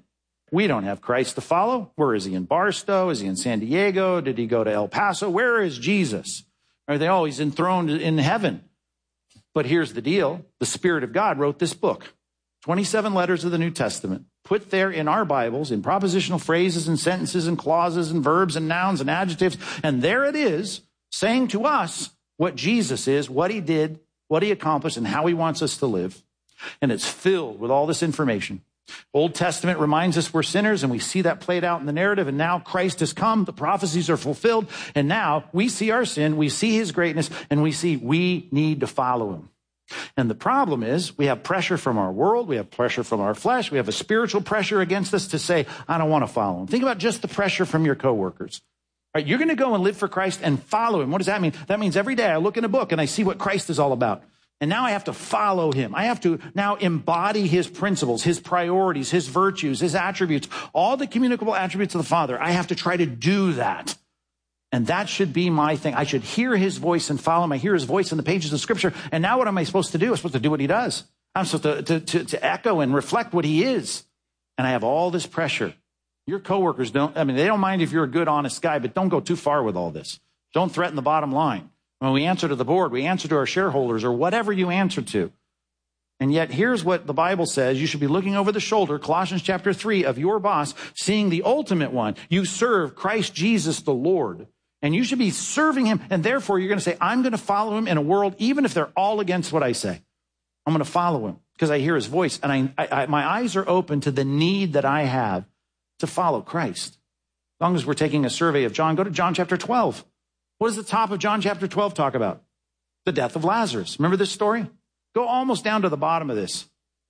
We don't have Christ to follow. Where is he? In Barstow? Is he in San Diego? Did he go to El Paso? Where is Jesus? Are they always enthroned in heaven? But here's the deal. The Spirit of God wrote this book, twenty-seven letters of the New Testament, put there in our Bibles in propositional phrases and sentences and clauses and verbs and nouns and adjectives. And there it is, saying to us what Jesus is, what he did, what he accomplished, and how he wants us to live. And it's filled with all this information. Old Testament reminds us we're sinners, and we see that played out in the narrative. And now Christ has come. The prophecies are fulfilled. And now we see our sin. We see his greatness, and we see we need to follow him. And the problem is we have pressure from our world. We have pressure from our flesh. We have a spiritual pressure against us to say, I don't want to follow him. Think about just the pressure from your coworkers. All right, you're going to go and live for Christ and follow him. What does that mean? That means every day I look in a book and I see what Christ is all about. And now I have to follow him. I have to now embody his principles, his priorities, his virtues, his attributes, all the communicable attributes of the Father. I have to try to do that. And that should be my thing. I should hear his voice and follow him. I hear his voice in the pages of Scripture. And now what am I supposed to do? I'm supposed to do what he does. I'm supposed to, to, to, to echo and reflect what he is. And I have all this pressure. Your coworkers don't, I mean, they don't mind if you're a good, honest guy, but don't go too far with all this. Don't threaten the bottom line. When we answer to the board, we answer to our shareholders or whatever you answer to. And yet here's what the Bible says. You should be looking over the shoulder, Colossians chapter three, of your boss, seeing the ultimate one. You serve Christ Jesus the Lord. And you should be serving him. And therefore, you're going to say, I'm going to follow him in a world, even if they're all against what I say. I'm going to follow him because I hear his voice. And I, I, I, my eyes are open to the need that I have to follow Christ. As long as we're taking a survey of John, go to John chapter twelve. What does the top of John chapter twelve talk about? The death of Lazarus. Remember this story? Go almost down to the bottom of this.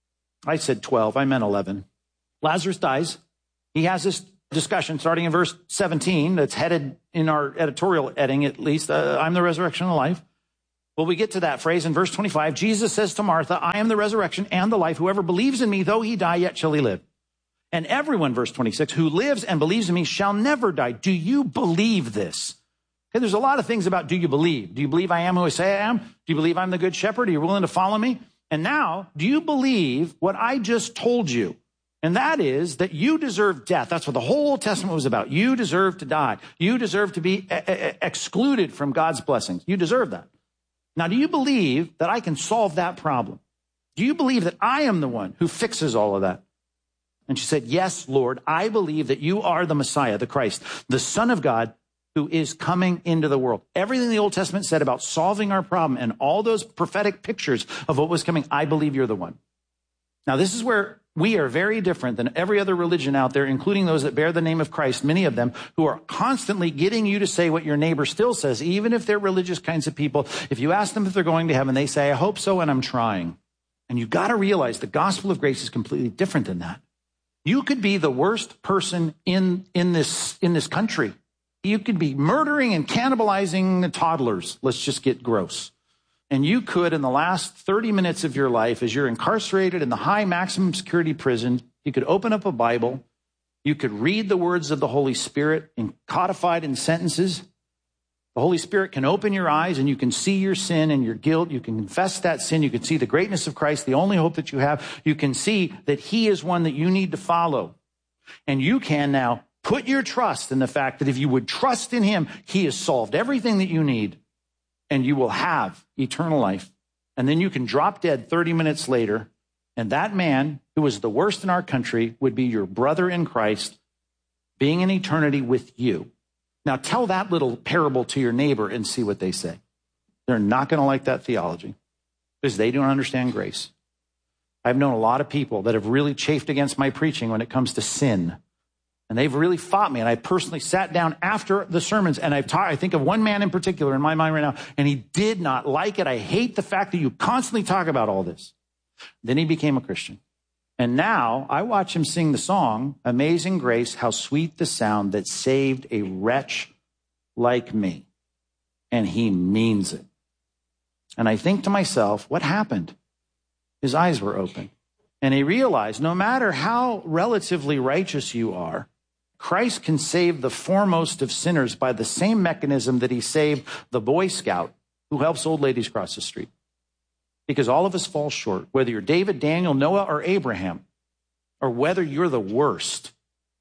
I said twelve. I meant eleven. Lazarus dies. He has this discussion starting in verse seventeen that's headed in our editorial heading, at least. Uh, I'm the resurrection and the life. Well, we get to that phrase in verse twenty-five. Jesus says to Martha, I am the resurrection and the life. Whoever believes in me, though he die, yet shall he live. And everyone, verse twenty-six, who lives and believes in me shall never die. Do you believe this? Okay, there's a lot of things about do you believe? Do you believe I am who I say I am? Do you believe I'm the good shepherd? Are you willing to follow me? And now, do you believe what I just told you? And that is that you deserve death. That's what the whole Old Testament was about. You deserve to die. You deserve to be excluded from God's blessings. You deserve that. Now, do you believe that I can solve that problem? Do you believe that I am the one who fixes all of that? And she said, yes, Lord, I believe that you are the Messiah, the Christ, the Son of God, who is coming into the world. Everything the Old Testament said about solving our problem and all those prophetic pictures of what was coming, I believe you're the one. Now, this is where we are very different than every other religion out there, including those that bear the name of Christ, many of them who are constantly getting you to say what your neighbor still says, even if they're religious kinds of people. If you ask them if they're going to heaven, they say, I hope so, and I'm trying. And you've got to realize the gospel of grace is completely different than that. You could be the worst person in, in this, in this country. You could be murdering and cannibalizing toddlers. Let's just get gross. And you could, in the last thirty minutes of your life, as you're incarcerated in the high maximum security prison, you could open up a Bible. You could read the words of the Holy Spirit in, codified in sentences. The Holy Spirit can open your eyes and you can see your sin and your guilt. You can confess that sin. You can see the greatness of Christ, the only hope that you have. You can see that he is one that you need to follow. And you can now put your trust in the fact that if you would trust in him, he has solved everything that you need and you will have eternal life. And then you can drop dead thirty minutes later. And that man who was the worst in our country would be your brother in Christ, being in eternity with you. Now tell that little parable to your neighbor and see what they say. They're not going to like that theology because they don't understand grace. I've known a lot of people that have really chafed against my preaching when it comes to sin. And they've really fought me. And I personally sat down after the sermons and I've taught, I think of one man in particular in my mind right now, and he did not like it. I hate the fact that you constantly talk about all this. Then he became a Christian. And now I watch him sing the song, Amazing Grace, how sweet the sound that saved a wretch like me. And he means it. And I think to myself, what happened? His eyes were open. And he realized no matter how relatively righteous you are, Christ can save the foremost of sinners by the same mechanism that he saved the Boy Scout who helps old ladies cross the street. Because all of us fall short, whether you're David, Daniel, Noah, or Abraham, or whether you're the worst.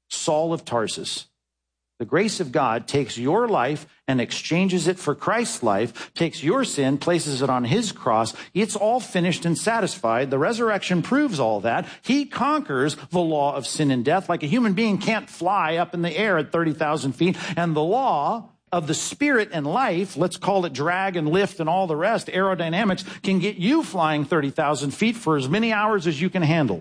Saul of Tarsus. The grace of God takes your life and exchanges it for Christ's life, takes your sin, places it on his cross. It's all finished and satisfied. The resurrection proves all that. He conquers the law of sin and death like a human being can't fly up in the air at thirty thousand feet. And the law of the spirit and life, let's call it drag and lift and all the rest, aerodynamics, can get you flying thirty thousand feet for as many hours as you can handle.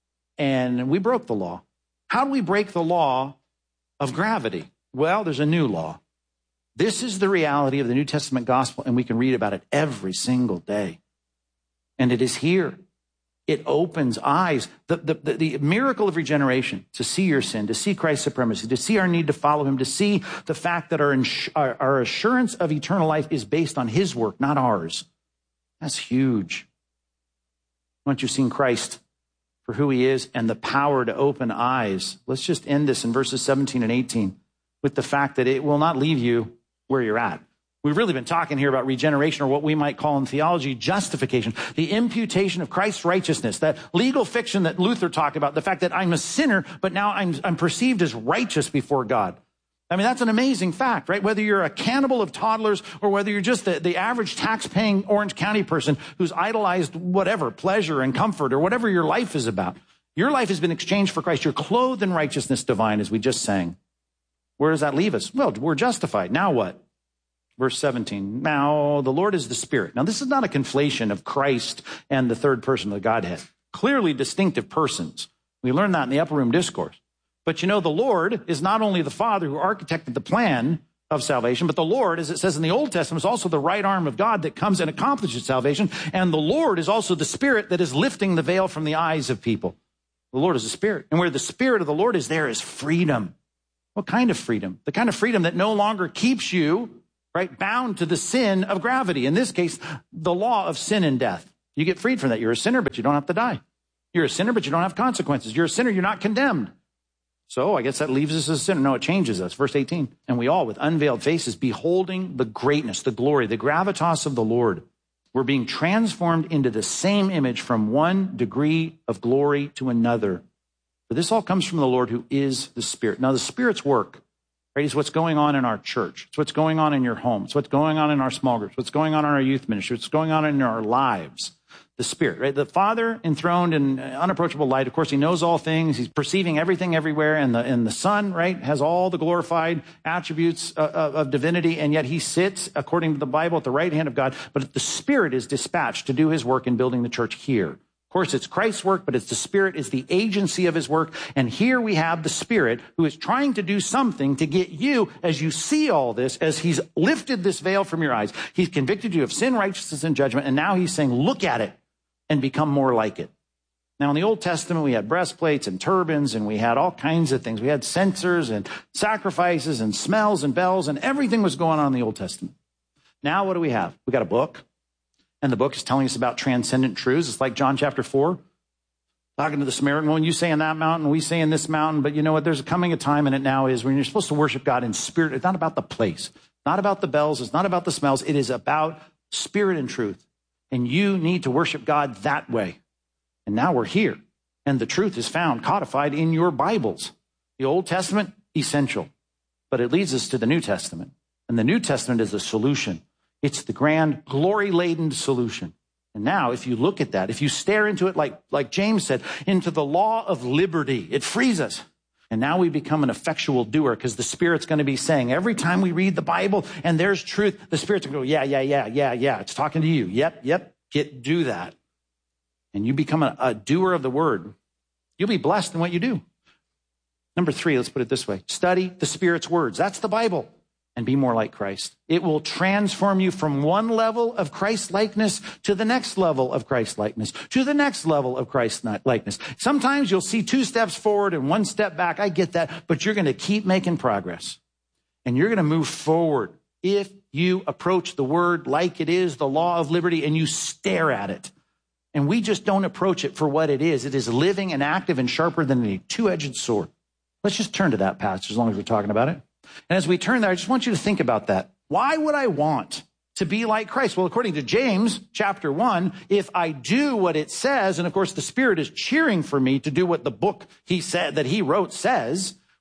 And we broke the law. How do we break the law of gravity? Well, there's a new law. This is the reality of the New Testament gospel, and we can read about it every single day. And it is here. It opens eyes. The, the, the, the miracle of regeneration, to see your sin, to see Christ's supremacy, to see our need to follow him, to see the fact that our, ins- our, our assurance of eternal life is based on his work, not ours. That's huge. Once you've seen Christ for who he is and the power to open eyes, let's just end this in verses seventeen and eighteen with the fact that it will not leave you where you're at. We've really been talking here about regeneration, or what we might call in theology justification, the imputation of Christ's righteousness, that legal fiction that Luther talked about, the fact that I'm a sinner, but now I'm, I'm perceived as righteous before God. I mean, that's an amazing fact, right? Whether you're a cannibal of toddlers or whether you're just the, the average tax-paying Orange County person who's idolized whatever, pleasure and comfort or whatever your life is about, your life has been exchanged for Christ. You're clothed in righteousness divine, as we just sang. Where does that leave us? Well, we're justified. Now what? Verse seventeen. Now the Lord is the Spirit. Now this is not a conflation of Christ and the third person of the Godhead. Clearly distinctive persons. We learned that in the upper room discourse. But you know, the Lord is not only the Father who architected the plan of salvation, but the Lord, as it says in the Old Testament, is also the right arm of God that comes and accomplishes salvation. And the Lord is also the Spirit that is lifting the veil from the eyes of people. The Lord is the Spirit. And where the Spirit of the Lord is, there is freedom. What kind of freedom? The kind of freedom that no longer keeps you, right, bound to the sin of gravity. In this case, the law of sin and death. You get freed from that. You're a sinner, but you don't have to die. You're a sinner, but you don't have consequences. You're a sinner, you're not condemned. So I guess that leaves us as a sinner. No, it changes us. Verse eighteen. And we all, with unveiled faces, beholding the greatness, the glory, the gravitas of the Lord, we're being transformed into the same image from one degree of glory to another. For this all comes from the Lord, who is the Spirit. Now, the Spirit's work, right, is what's going on in our church. It's what's going on in your home. It's what's going on in our small groups. What's going on in our youth ministry. What's going on in our lives. The Spirit, right? The Father enthroned in unapproachable light. Of course, he knows all things. He's perceiving everything everywhere. And the, and the Son, right, has all the glorified attributes of, of, of divinity. And yet he sits, according to the Bible, at the right hand of God. But the Spirit is dispatched to do his work in building the church here. Of course, it's Christ's work, but it's the Spirit is the agency of his work. And here we have the Spirit who is trying to do something to get you, as you see all this, as he's lifted this veil from your eyes. He's convicted you of sin, righteousness, and judgment. And now he's saying, look at it and become more like it. Now, in the Old Testament, we had breastplates and turbans, and we had all kinds of things. We had censers and sacrifices and smells and bells, and everything was going on in the Old Testament. Now, what do we have? We got a book, and the book is telling us about transcendent truths. It's like John chapter four, talking to the Samaritan woman, you say in that mountain, we say in this mountain, but you know what? There's coming a time, and it now is, when you're supposed to worship God in spirit. It's not about the place, not about the bells, it's not about the smells. It is about spirit and truth. And you need to worship God that way. And now we're here. And the truth is found, codified in your Bibles. The Old Testament, essential. But it leads us to the New Testament. And the New Testament is the solution. It's the grand, glory-laden solution. And now, if you look at that, if you stare into it, like, like James said, into the law of liberty, it frees us. And now we become an effectual doer, because the Spirit's going to be saying, every time we read the Bible and there's truth, the Spirit's going to go, yeah, yeah, yeah, yeah, yeah. It's talking to you. Yep, yep, get, do that. And you become a, a doer of the word. You'll be blessed in what you do. Number three, let's put it this way. Study the Spirit's words. That's the Bible. And be more like Christ. It will transform you from one level of Christ-likeness to the next level of Christ-likeness, to the next level of Christ-likeness. Sometimes you'll see two steps forward and one step back. I get that, but you're going to keep making progress. And you're going to move forward if you approach the word like it is, the law of liberty, and you stare at it. And we just don't approach it for what it is. It is living and active and sharper than a two-edged sword. Let's just turn to that passage as long as we're talking about it. And as we turn there, I just want you to think about that. Why would I want to be like Christ? Well, according to James chapter one, if I do what it says, and of course the Spirit is cheering for me to do what the book he said that he wrote says,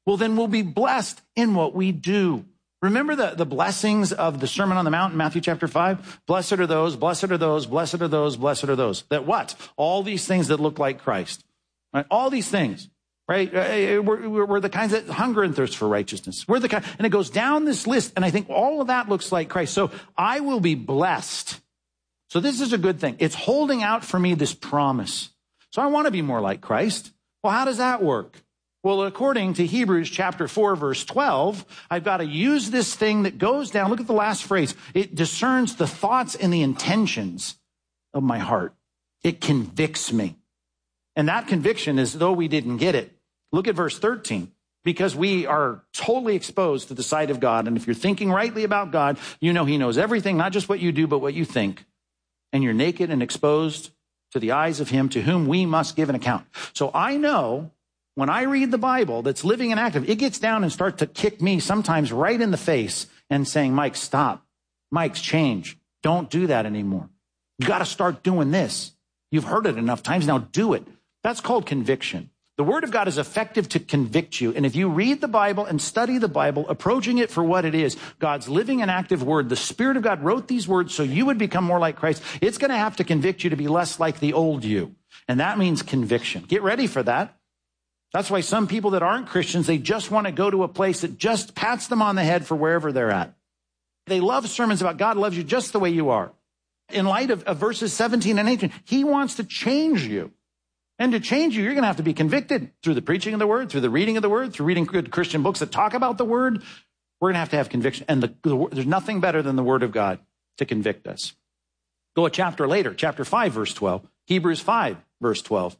well, then we'll be blessed in what we do. Remember the, the blessings of the Sermon on the Mount in Matthew chapter five? Blessed are those, blessed are those, blessed are those, blessed are those. That what? All these things that look like Christ. Right? All these things, right? We're, we're, we're the kinds that hunger and thirst for righteousness. We're the kind, and it goes down this list, and I think all of that looks like Christ. So I will be blessed. So this is a good thing. It's holding out for me this promise. So I want to be more like Christ. Well, how does that work? Well, according to Hebrews chapter four, verse twelve, I've got to use this thing that goes down. Look at the last phrase. It discerns the thoughts and the intentions of my heart. It convicts me. And that conviction is though we didn't get it. Look at verse thirteen. Because we are totally exposed to the sight of God. And if you're thinking rightly about God, you know he knows everything, not just what you do, but what you think. And you're naked and exposed to the eyes of him to whom we must give an account. So I know when I read the Bible that's living and active, it gets down and starts to kick me sometimes right in the face and saying, Mike, stop. Mike's change. Don't do that anymore. You got to start doing this. You've heard it enough times. Now do it. That's called conviction. The word of God is effective to convict you. And if you read the Bible and study the Bible, approaching it for what it is, God's living and active word, the Spirit of God wrote these words so you would become more like Christ. It's going to have to convict you to be less like the old you. And that means conviction. Get ready for that. That's why some people that aren't Christians, they just want to go to a place that just pats them on the head for wherever they're at. They love sermons about God loves you just the way you are. In light of, of verses seventeen and eighteen, he wants to change you. And to change you, you're going to have to be convicted through the preaching of the word, through the reading of the word, through reading good Christian books that talk about the word. We're going to have to have conviction. And the, the, there's nothing better than the word of God to convict us. Go a chapter later, chapter five, verse twelve, Hebrews five, verse twelve.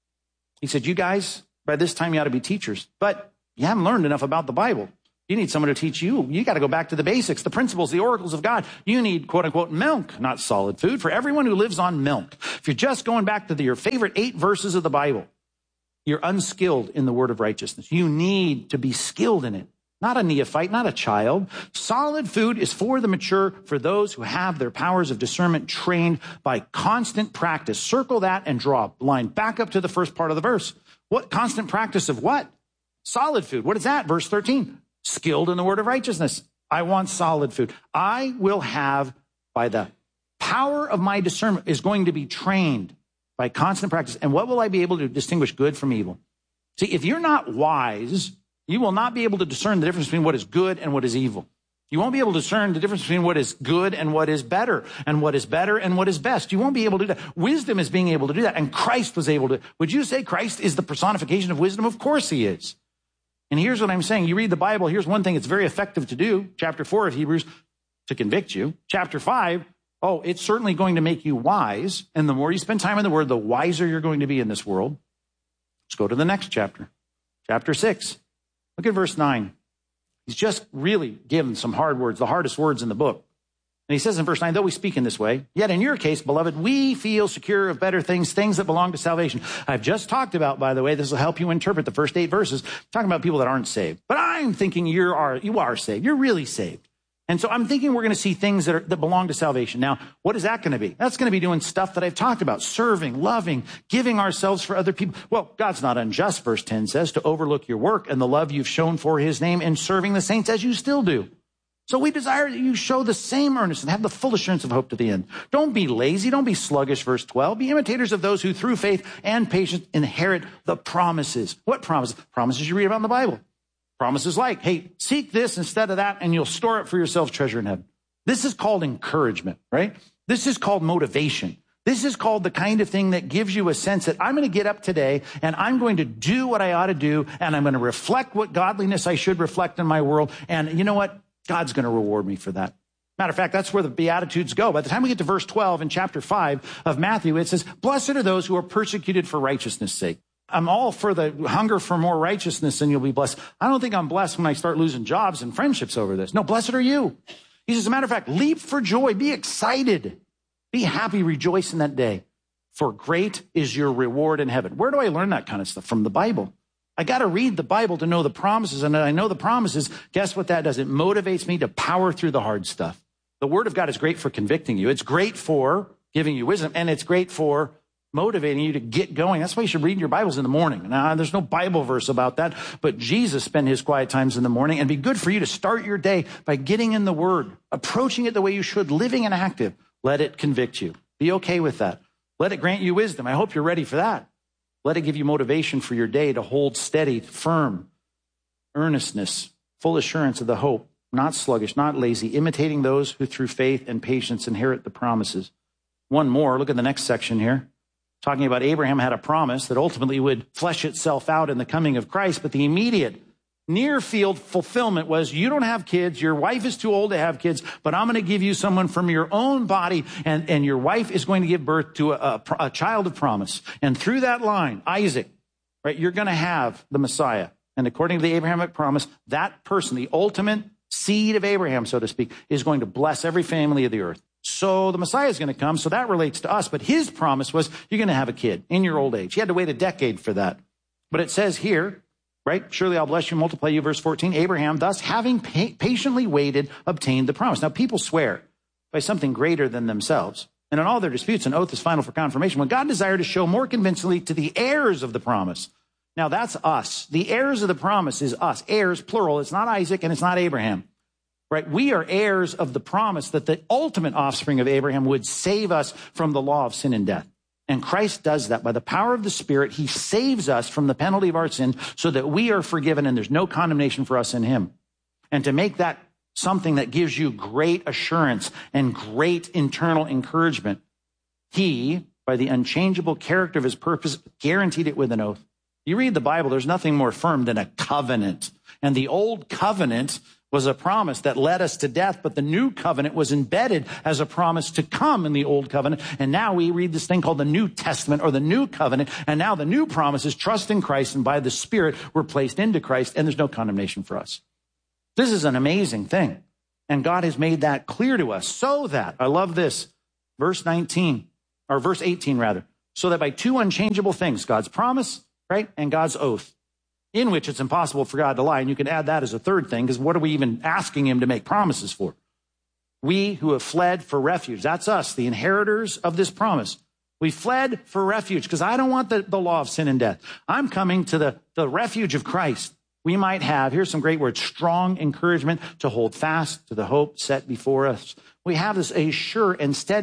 He said, you guys, by this time you ought to be teachers, but you haven't learned enough about the Bible. You need someone to teach you. You got to go back to the basics, the principles, the oracles of God. You need, quote unquote, milk, not solid food, for everyone who lives on milk. If you're just going back to the, your favorite eight verses of the Bible, you're unskilled in the word of righteousness. You need to be skilled in it. Not a neophyte, not a child. Solid food is for the mature, for those who have their powers of discernment trained by constant practice. Circle that and draw a line back up to the first part of the verse. What constant practice of what? Solid food. What is that? Verse thirteen. Skilled in the word of righteousness. I want solid food. I will have, by the power of my discernment, is going to be trained by constant practice. And what will I be able to distinguish good from evil? See, if you're not wise, you will not be able to discern the difference between what is good and what is evil. You won't be able to discern the difference between what is good and what is better, and what is better and what is best. You won't be able to do that. Wisdom is being able to do that, and Christ was able to. Would you say Christ is the personification of wisdom? Of course he is. And here's what I'm saying. You read the Bible, here's one thing it's very effective to do. Chapter four of Hebrews, to convict you. Chapter five, oh, it's certainly going to make you wise. And the more you spend time in the word, the wiser you're going to be in this world. Let's go to the next chapter. Chapter six. Look at verse nine. He's just really given some hard words, the hardest words in the book. And he says in verse nine, though we speak in this way, yet in your case, beloved, we feel secure of better things, things that belong to salvation. I've just talked about, by the way, this will help you interpret the first eight verses, talking about people that aren't saved. But I'm thinking you are, you are saved. You're really saved. And so I'm thinking we're going to see things that, are, that belong to salvation. Now, what is that going to be? That's going to be doing stuff that I've talked about, serving, loving, giving ourselves for other people. Well, God's not unjust, verse ten says, to overlook your work and the love you've shown for his name in serving the saints as you still do. So we desire that you show the same earnestness and have the full assurance of hope to the end. Don't be lazy. Don't be sluggish, verse twelve. Be imitators of those who through faith and patience inherit the promises. What promises? Promises you read about in the Bible. Promises like, hey, seek this instead of that, and you'll store up for yourself treasure in heaven. This is called encouragement, right? This is called motivation. This is called the kind of thing that gives you a sense that I'm going to get up today and I'm going to do what I ought to do, and I'm going to reflect what godliness I should reflect in my world. And you know what? God's going to reward me for that. Matter of fact, that's where the Beatitudes go. By the time we get to verse twelve in chapter five of Matthew, it says, blessed are those who are persecuted for righteousness' sake. I'm all for the hunger for more righteousness and you'll be blessed. I don't think I'm blessed when I start losing jobs and friendships over this. No, blessed are you. He says, as a matter of fact, leap for joy. Be excited. Be happy. Rejoice in that day. For great is your reward in heaven. Where do I learn that kind of stuff? From the Bible. I got to read the Bible to know the promises. And I know the promises. Guess what that does? It motivates me to power through the hard stuff. The word of God is great for convicting you. It's great for giving you wisdom. And it's great for motivating you to get going. That's why you should read your Bibles in the morning. Now, there's no Bible verse about that, but Jesus spent his quiet times in the morning, and it'd be good for you to start your day by getting in the Word, approaching it the way you should, living and active. Let it convict you. Be okay with that. Let it grant you wisdom. I hope you're ready for that. Let it give you motivation for your day to hold steady, firm, earnestness, full assurance of the hope, not sluggish, not lazy, imitating those who through faith and patience inherit the promises. One more, look at the next section here. Talking about Abraham had a promise that ultimately would flesh itself out in the coming of Christ, but the immediate near field fulfillment was, you don't have kids, your wife is too old to have kids, but I'm going to give you someone from your own body, and, and your wife is going to give birth to a, a, a child of promise. And through that line, Isaac, right, you're going to have the Messiah. And according to the Abrahamic promise, that person, the ultimate seed of Abraham, so to speak, is going to bless every family of the earth. So the Messiah is going to come, so that relates to us. But his promise was, you're going to have a kid in your old age. He had to wait a decade for that. But it says here, right, surely I'll bless you, multiply you, verse fourteen, Abraham, thus having pa- patiently waited, obtained the promise. Now, people swear by something greater than themselves. And in all their disputes, an oath is final for confirmation. When God desired to show more convincingly to the heirs of the promise. Now, that's us. The heirs of the promise is us. Heirs, plural. It's not Isaac and it's not Abraham. Right? We are heirs of the promise that the ultimate offspring of Abraham would save us from the law of sin and death. And Christ does that by the power of the Spirit. He saves us from the penalty of our sin so that we are forgiven and there's no condemnation for us in him. And to make that something that gives you great assurance and great internal encouragement, he, by the unchangeable character of his purpose, guaranteed it with an oath. You read the Bible, there's nothing more firm than a covenant. And the old covenant was a promise that led us to death, but the new covenant was embedded as a promise to come in the old covenant. And now we read this thing called the New Testament or the new covenant. And now the new promise is trust in Christ, and by the Spirit we're placed into Christ, and there's no condemnation for us. This is an amazing thing. And God has made that clear to us so that, I love this, verse nineteen, or verse eighteen rather, so that by two unchangeable things, God's promise, right, and God's oath, in which it's impossible for God to lie. And you can add that as a third thing, because what are we even asking him to make promises for? We who have fled for refuge, that's us, the inheritors of this promise. We fled for refuge, because I don't want the, the law of sin and death. I'm coming to the, the refuge of Christ. We might have, here's some great words, strong encouragement to hold fast to the hope set before us. We have this a sure and steadfast